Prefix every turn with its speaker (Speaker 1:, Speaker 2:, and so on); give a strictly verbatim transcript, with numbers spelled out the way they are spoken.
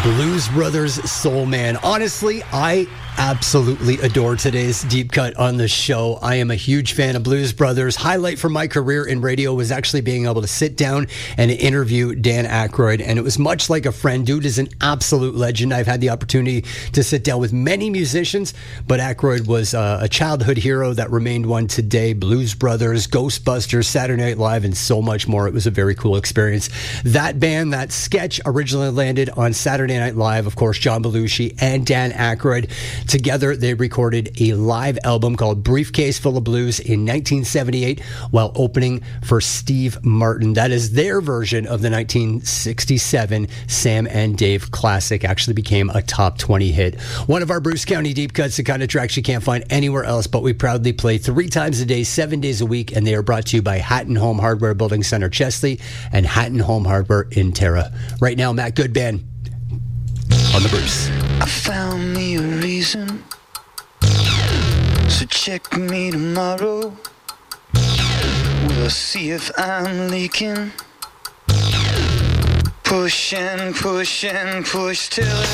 Speaker 1: Blues Brothers Soul Man. Honestly, I absolutely adore today's deep cut on the show. I am a huge fan of Blues Brothers. Highlight for my career in radio was actually being able to sit down and interview Dan Aykroyd, and it was much like a friend. Dude is an absolute legend. I've had the opportunity to sit down with many musicians, but Aykroyd was uh, a childhood hero that remained one today. Blues Brothers, Ghostbusters, Saturday Night Live, and so much more. It was a very cool experience. That band, that sketch originally landed on Saturday Night Live. Of course, John Belushi and Dan Aykroyd. Together, they recorded a live album called Briefcase Full of Blues in nineteen seventy-eight while opening for Steve Martin. That is their version of the nineteen sixty-seven Sam and Dave classic. Actually became a top twenty hit. One of our Bruce County deep cuts, the kind of tracks you can't find anywhere else, but we proudly play three times a day, seven days a week, and they are brought to you by Hatton Home Hardware Building Center, Chesley, and Hatton Home Hardware in Terra. Right now, Matt Goodband on the Bruce.
Speaker 2: I found me a reason, so check me tomorrow. We'll see if I'm leaking. Push and push and push till